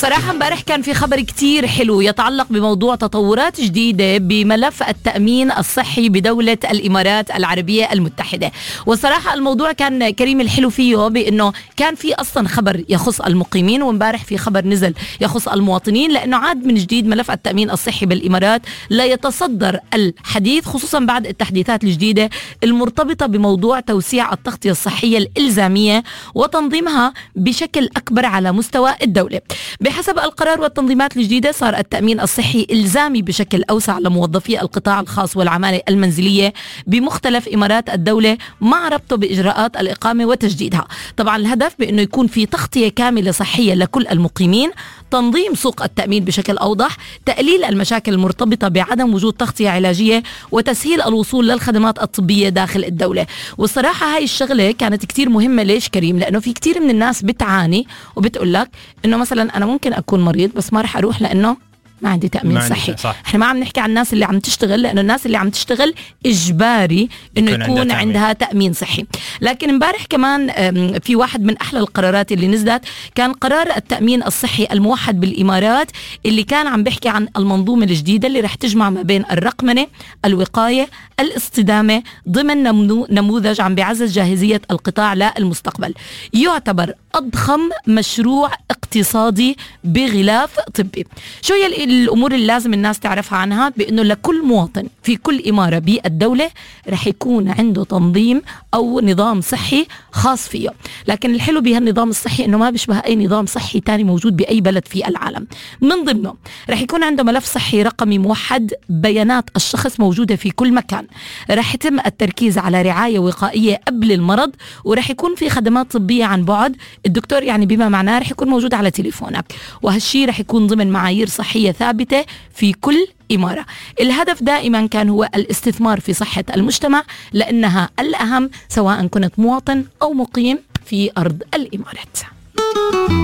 صراحة امبارح كان في خبر كتير حلو يتعلق بموضوع تطورات جديدة بملف التأمين الصحي بدولة الإمارات العربية المتحدة. وصراحة الموضوع كان كريم الحلو فيه بأنه كان في أصلا خبر يخص المقيمين، وامبارح في خبر نزل يخص المواطنين، لأنه عاد من جديد ملف التأمين الصحي بالإمارات لا يتصدر الحديث، خصوصا بعد التحديثات الجديدة المرتبطة بموضوع توسيع التغطية الصحية الإلزامية وتنظيمها بشكل أكبر على مستوى الدولة. بحسب القرار والتنظيمات الجديدة صار التأمين الصحي إلزامي بشكل أوسع لموظفي القطاع الخاص والعمالة المنزلية بمختلف إمارات الدولة مع ربطه بإجراءات الإقامة وتجديدها. طبعا الهدف بأنه يكون في تغطية كاملة صحية لكل المقيمين، تنظيم سوق التأمين بشكل أوضح، تقليل المشاكل المرتبطة بعدم وجود تغطية علاجية، وتسهيل الوصول للخدمات الطبية داخل الدولة. والصراحة هاي الشغلة كانت كتير مهمة. ليش كريم؟ لأنه في كتير من الناس بتعاني وبتقول لك إنه مثلا أنا ممكن أكون مريض بس ما رح أروح لأنه ما عندي تأمين صحي. احنا ما عم نحكي عن الناس اللي عم تشتغل، لأنه الناس اللي عم تشتغل إجباري إنه يكون عندها تأمين صحي. لكن امبارح كمان في واحد من أحلى القرارات اللي نزلت كان قرار التأمين الصحي الموحد بالإمارات، اللي كان عم بيحكي عن المنظومة الجديدة اللي رح تجمع ما بين الرقمنة، الوقاية، الاصطدامة ضمن نموذج عم بيعزز جاهزية القطاع للمستقبل. يعتبر أضخم مشروع اقتصادي بغلاف طبي. شو هي الأمور اللي لازم الناس تعرفها عنها؟ بأنه لكل مواطن في كل إمارة بالدولة رح يكون عنده تنظيم أو نظام صحي خاص فيه. لكن الحلو بهالنظام الصحي أنه ما بيشبه أي نظام صحي تاني موجود بأي بلد في العالم. من ضمنه رح يكون عنده ملف صحي رقمي موحد، بيانات الشخص موجودة في كل مكان، رح يتم التركيز على رعاية وقائية قبل المرض، ورح يكون في خدمات طبية عن بعد. الدكتور يعني بما معناه رح يكون موجود على تليفونك، وهالشي رح يكون ضمن معايير صحية ثابتة في كل إمارة. الهدف دائما كان هو الاستثمار في صحة المجتمع، لأنها الأهم سواء كنت مواطن أو مقيم في أرض الإمارات.